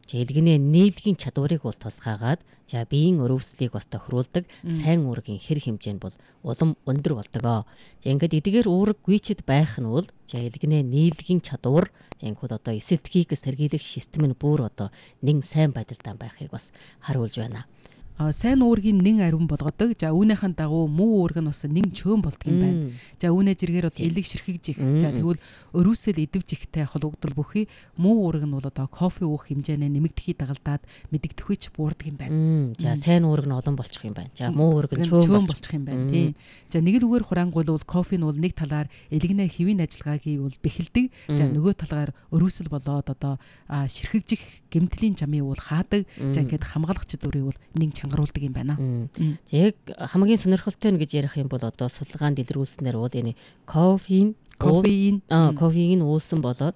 илгэнэ нийлгийн чадварыг бол тусгаагаад биеийн өрөвслийг бас тохируулдаг сайн уургийн хэр хэмжээ нь бол улам өндөр болдог. Ингээд эдгээр уурэг гүйчэд байх нь бол илгэнэ нийлгийн чадвар ингээд одоо эсэлтгийг сэргийлэх систем нь бүр одоо нэг сайн байдалтай байхыг бас харуулж байна. Сайн уургийн нэн ариун болгодог. За үүнийхэн дагуу муу уург нь бас нэн чөөн болдог юм байна. За үүнээ зэрэгээр одоо элэг ширхэгжих. За тэгвэл өрөөсөл идэвж ихтэй холбогдол бүхий муу уург нь бол одоо кофе уух хэмжээнээ нэмэгдэхий дагалдаад мэдэгдэхүйч буурдаг юм байна. За сайн уург нь олон болчих юм байна. За муу уург нь чөөн болчих юм байна. Тийм. За нэг л үгээр хураангуул бол кофе нь бол нэг талаар элэгнээ хэвийн ажиллагааг бол бэхэлдэг. За нөгөө талаар өрөөсөл болоод одоо ширхэгжих гэмтлийн чамыг бол хаадаг. За ингээд хамгаалах чадварыг бол нэг чангаруулдаг юм байна. Яг хамгийн сонирхолтой нь гэж ярих юм бол одоо судалгаанд илрүүлснээр бол энэ кофеин уулсан болоод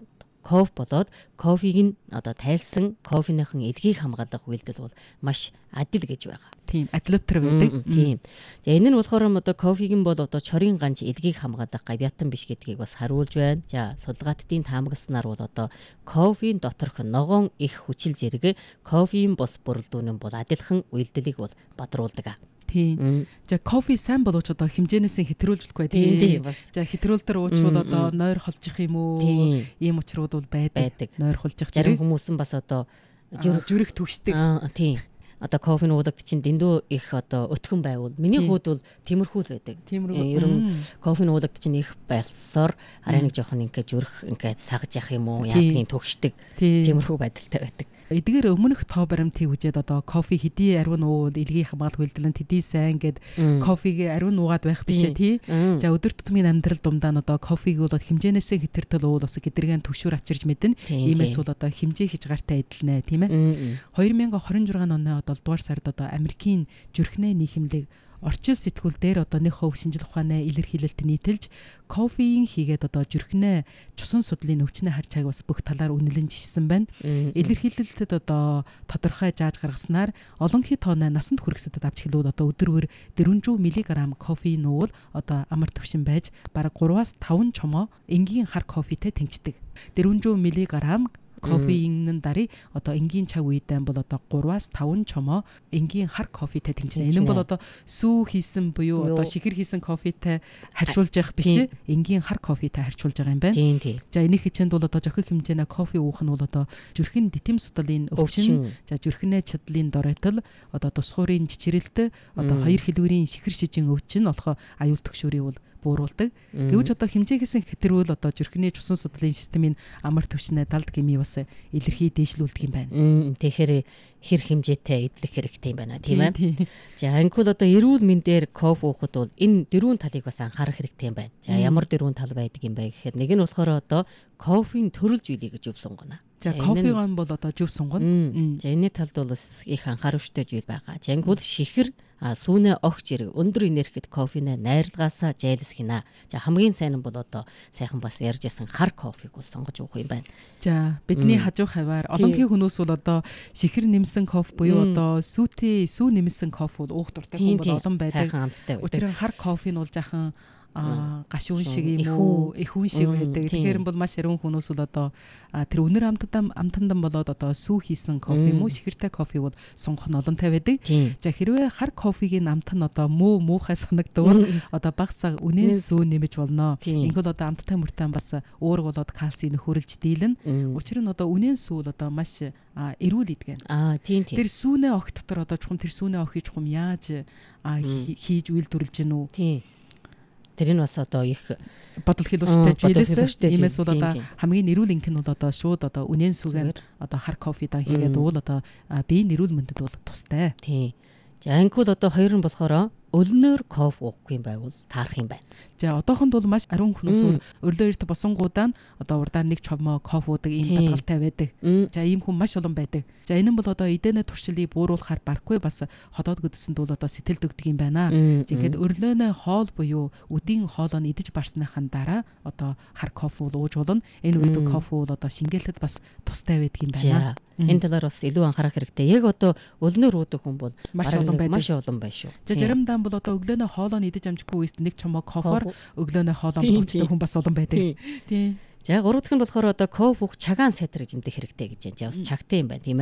кофеийг нь одоо тайлсан кофеныхын элгийг хамгаалах үйлдэл бол маш адил гэж байгаа. Тийм, адаптер байдаг. Тийм. За энэ нь болохоор одоо кофеийг нь бол одоо чорын ганц элгийг хамгаалах гавьяатан биш гэдгийг бас харуулж байна. За судалгаатдын таамагласнаар бол одоо кофеин доторх ногоон их хүчил зэрэг кофеин бос бүрэлдэхүүн бол адилхан үйлдэлийг бол бадруулдаг. Тийм. За кофе сайн болооч одоо хэмжээнээс хэтрүүлж болохгүй тийм. За хэтрүүлдэр уучвал одоо нойр холжих юм уу? Ийм учрууд бол байдаг. Нойр холжих зарим хүмүүс нь бас одоо зүрх түгшдэг. Тийм. Одоо кофеин уудаг чинь дэндүү их одоо өтгөн байвал миний хувьд бол тиймэрхүү л байдаг. Ер нь кофеин уудаг чинь их байлсаар арай нэг жоохон ингээд зүрх ингээд сагж явах юм уу? Яагийн түгшдэг. Тиймэрхүү байдалтай байдаг. Эдгээр өмнөх тоо баримтыг үжээд одоо кофе хэдий ариун уул элгийн хамгаалах үйлдэлэн хэдий сайн гэд кофег ариун уугаад байх бишээ тий. За өдөр тутмын амьдрал дундаа одоо кофег бол хэмжээнээсээ хэтэртэл уул бас гэдэргэн төвшөр авчирж мэднэ. Иймээс бол одоо хэмжээ хязгаартай эдэлнэ тийм ээ. 2026 оны одоо 7 дугаар сард одоо Америкийн зүрхнээ нийхэмлэг орчин сэтгүүл дээр одоо нэг хувь шинжлэх ухааны илэрхийлэлт нийтэлж кофеин хийгээд одоо зүрхнээ цусан судлалын өвчнөө харж байгааг бас бүх талаар үнэлэн жишсэн байна. Илэрхийлэлтэд одоо тодорхой зааж гаргаснаар олонхий тооны насанд хүрэхсэдэд авч хэлбэл одоо өдөргөр 400 мг кофеин уул одоо амар төвшин байж бараг 3-5 чомоо энгийн хар кофетэй тэнцдэг. 400 мг кофеин дарыг одоо энгийн чаг үйдэн бол одоо 3-5 чомоо энгийн хар кофетэй тэнцэнэ. Энэ нь бол одоо сүү хийсэн буюу одоо шикэр хийсэн кофетэй харьцуулж явах биш энгийн хар кофетэй харьцуулж байгаа юм байна. За энэний хэмжээнд бол одоо зохих хэмжээний кофе уух нь бол одоо зүрхийн дэтэм судлалын өвчин, за зүрхнээ чадлын доройтол, одоо тусгуурын чичрэлт, одоо хоёр хэлбэрийн шикэр шижин өвчин олохо аюул төгшөөрийг бол бууруулдаг. Гэвч одоо хэмжээгээс хэтрүүл одоо зүрхний цусан судлалын системийн амар төвшнээ далд гэмий бас илэрхий дээшлүүлдэг юм байна. Тэгэхээр хэр хэмжээтэй идэх хэрэгтэй юм байна тийм ээ. За анхул одоо эрүүл мэндээр кофе уухад бол энэ дөрвөн талыг бас анхаарах хэрэгтэй юм байна. За ямар дөрвөн тал байдаг юм бэ гэхээр нэг нь болохоор одоо кофеин төрөлж үлээ гэж өв сунгана. За кофеин бол одоо зөв сунгана. За энэ талд бол их анхааруулжтай зүйл байгаа. За анхул шихэр сүүнэ огч зэрэг өндөр энергид кофенээ найрлагаасаа зайлсхийнэ. За хамгийн сайн нь бол одоо сайхан бас ярьж ясан хар кофег бол сонгож уух юм байна. За бидний хажуу хаваар олонхий хүмүүс бол одоо шихэр нэмсэн кофе буюу одоо сүү нэмсэн кофе уух дуртай хүмүүс бол олон байдаг. Учир нь хар кофе нь бол жаахан гашуун шиг юм уу их хүн шиг байдаг. Тэгэхээр бол маш ариун хүмүүс бол одоо тэр өнөр амтандан болоод одоо сүү хийсэн кофе муу шихэртэй кофе бол сонгох нь олонтой байдаг. За хэрвээ хар кофегийн амт нь одоо муухай санагдвал одоо баг цаг үнэн сүү нэмэж болно. Ингээд одоо амттай мөртөө бас уург болоод кальци нөхөрлж дийлэн. Учир нь одоо үнэн сүү бол одоо маш эрүүл идэгэн. Тэр сүүнээ охи дотор одоо чухам тэр сүүнээ охи чухам яаж хийж үйлдвэрлэж гэнэ үү? Тэр нь бас одоо их бодол хэлүүлстэй зүйлээс иймээс бол одоо хамгийн эрүүл инх нь бол одоо шууд одоо үнэн сүгээр одоо хар кофе даа хийгээд уул одоо биеийн эрүүл мэндэд бол тустай. Тийм. За анхул одоо хоёр нь болохоор өлнөөр кофе уухгүй юм байвал таарах юм байна. За одоохонд бол маш ариун хүмүүс өрлөө эрт босонгуудаа одоо урдаар нэг чомоо кофе уудаг ийм татгалтай байдаг. За ийм хүн маш олон байдаг. За энэ нь бол одоо эдэнэ туршилыг бууруулахаар барахгүй бас ходоод göдсөнд бол одоо сэтгэл дөгдөг юм байна. Тэгэхэд өрлөөнөө хоол буюу өдийн хоолоо идэж барсныхан дараа одоо хар кофе ууж болно. Энэ үед кофе бол одоо шингээлтэд бас тустай байдаг юм байна. Энэ талаар бас илүү анхаарах хэрэгтэй. Яг одоо өлнөр уудаг хүн бол маш олон байна шүү. За заримдаа бол одоо өглөөнөө хоолоо идэж амжихгүй үест нэг чомоо кофеор өглөөнөө хоолоо болчихдог хүн бас олон байдаг. Тийм. За гурав дахь нь болохоор одоо кофе уух чагаан сайдрыг зэмдэх хэрэгтэй гэж байна. Бас чагтай юм байна тийм ээ.